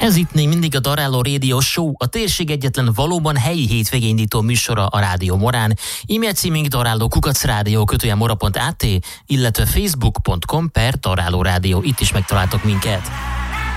Ez itt még mindig a Daráló Radio Show, a térség egyetlen valóban helyi hétvégéindító műsora a Rádió Morán. E-mail címünk daráló@radio.mora.at, illetve facebook.com/Daráló Rádió. Itt is megtaláltok minket.